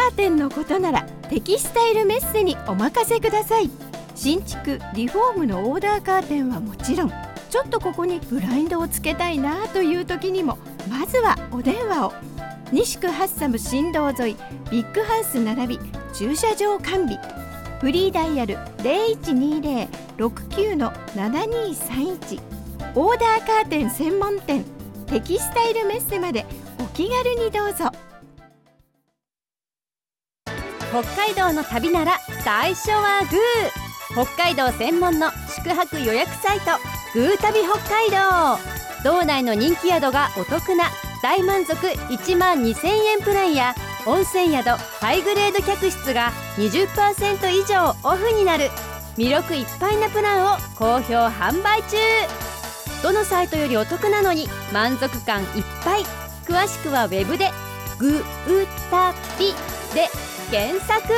ーテンのことならテキスタイルメッセにお任せください。新築リフォームのオーダーカーテンはもちろん、ちょっとここにブラインドをつけたいなという時にもまずはお電話を。西区ハッサム新道沿いビッグハウス並び駐車場完備。フリーダイヤル 0120-69-7231。 オーダーカーテン専門店テキスタイルメッセまでお気軽にどうぞ。 北海道の旅なら最初はグー。北海道専門の宿泊予約サイトグー旅北海道。道内の人気宿がお得な大満足1万2000円プランや、温泉宿ハイグレード客室が 20% 以上オフになる魅力いっぱいなプランを好評販売中。どのサイトよりお得なのに満足感いっぱい。詳しくはウェブでグータビで検索。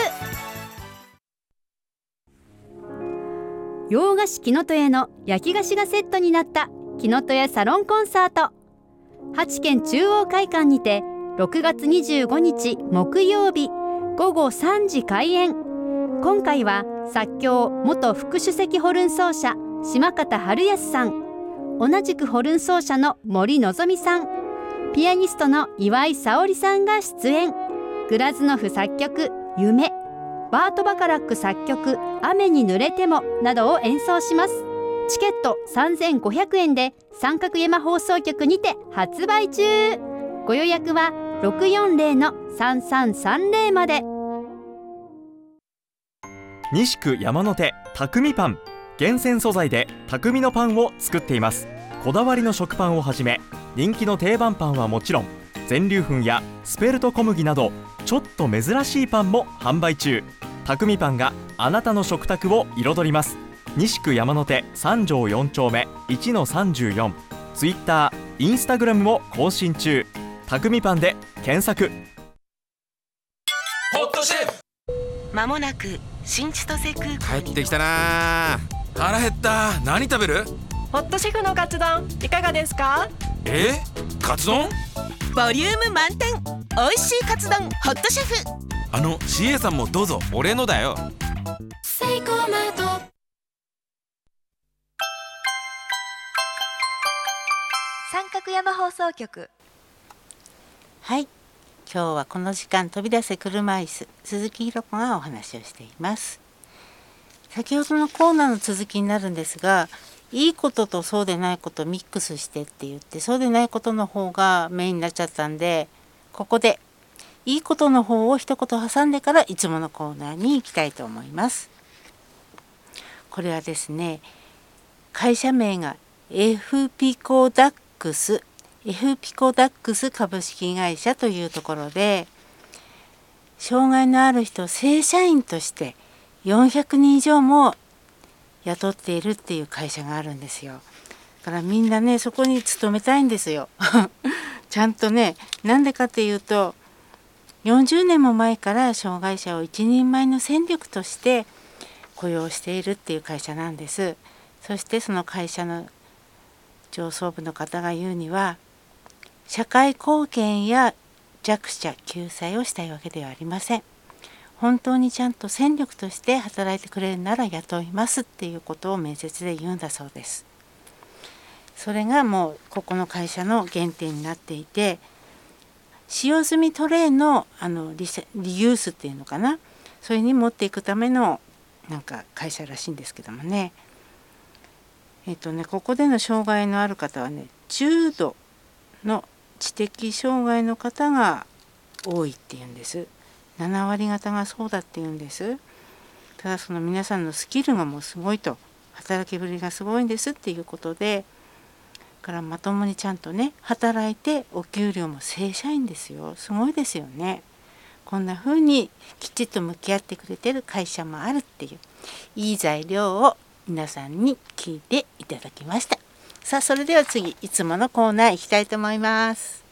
洋菓子きのとやの焼き菓子がセットになったきのとやサロンコンサート、8軒中央会館にて6月25日木曜日午後3時開演。今回は作協元副首席ホルン奏者島方春康さん、同じくホルン奏者の森のぞみさん、ピアニストの岩井沙織さんが出演。グラズノフ作曲夢、バート・バカラック作曲雨に濡れてもなどを演奏します。チケット3500円で三角山放送局にて発売中。ご予約は 640-3330 まで。 西区山手匠パン、厳選素材で匠のパンを作っています。こだわりの食パンをはじめ、人気の定番パンはもちろん、全粒粉やスペルト小麦などちょっと珍しいパンも販売中。匠パンがあなたの食卓を彩ります。西区山手3条4丁目 1-34、 ツイッター、インスタグラムも更新中。匠パンで検索。 ホットシェフ、 まもなく新千歳空港に帰ってきたな。腹減った。何食べる？ ホットシェフのカツ丼いかがですか？ カツ丼？ ボリューム満点、美味しいカツ丼ホットシェフ。 CA さんもどうぞ。俺のだよ。 セイコーマート。 三角山放送局。 はい、今日はこの時間飛び出せ車椅子鈴木ひろ子がお話をしています。先ほどのコーナーの続きになるんですが、いいこととそうでないことをミックスしてって言って、そうでないことの方がメインになっちゃったんで、ここでいいことの方を一言挟んでからいつものコーナーに行きたいと思います。これはですね、会社名がFピコダックス株式会社というところで、障害のある人を正社員として400人以上も雇っているっていう会社があるんですよ。だからみんなね、そこに勤めたいんですよちゃんとね、なんでかっていうと、40年も前から障害者を一人前の戦力として雇用しているっていう会社なんです。そしてその会社の上層部の方が言うには、社会貢献や弱者救済をしたいわけではありません。本当にちゃんと戦力として働いてくれるなら雇いますっていうことを面接で言うんだそうです。それがもうここの会社の原点になっていて、使用済みトレイのリユースっていうのかな、それに持っていくためのなんか会社らしいんですけどもね。ここでの障害のある方はね、重度の知的障害の方が多いっていうんです。7割方がそうだっていうんです。ただその皆さんのスキルがもうすごいと、働きぶりがすごいんですっていうことで、からまともにちゃんとね働いて、お給料も正社員ですよ。すごいですよね。こんな風にきちっと向き合ってくれてる会社もあるっていういい材料を皆さんに聞いていただきました。さあ、それでは次、いつものコーナー行きたいと思います。